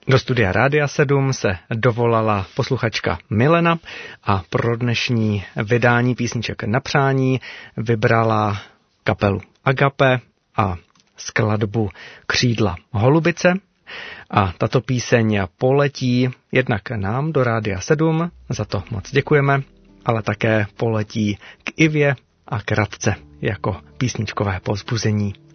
Do studia Rádia 7 se dovolala posluchačka Milena a pro dnešní vydání písniček na přání vybrala kapelu Agape a skladbu Křídla holubice. A tato píseň poletí jednak nám do Rádia 7, za to moc děkujeme, ale také poletí k Ivě a k Radce jako písničkové povzbuzení